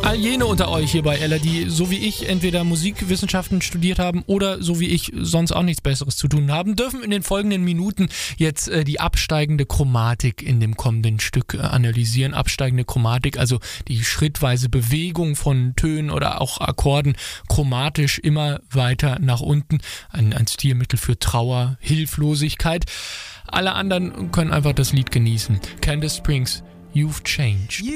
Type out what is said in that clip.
All jene unter euch hier bei Ella, die so wie ich entweder Musikwissenschaften studiert haben oder so wie ich sonst auch nichts Besseres zu tun haben, dürfen in den folgenden Minuten jetzt die absteigende Chromatik in dem kommenden Stück analysieren. Absteigende Chromatik, also die schrittweise Bewegung von Tönen oder auch Akkorden chromatisch immer weiter nach unten. Ein Stilmittel für Trauer, Hilflosigkeit. Alle anderen können einfach das Lied genießen. Candice Springs, You've Changed.